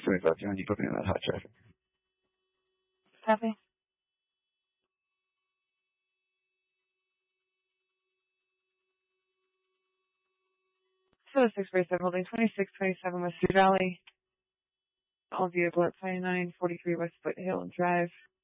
25 John, you put me in that hot traffic. Copy. So 647 holding 2627 West Sioux Valley. All vehicle at 2943 West Foothill Drive.